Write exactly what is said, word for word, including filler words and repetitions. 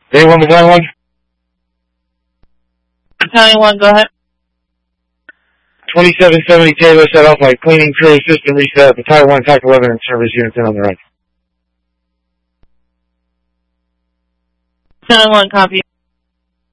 A one, Battalion one. Battalion one, go ahead. twenty-seven seventy Taylor set off by cleaning crew system reset. Battalion one, Type eleven, and service units in on the right. Battalion one, copy.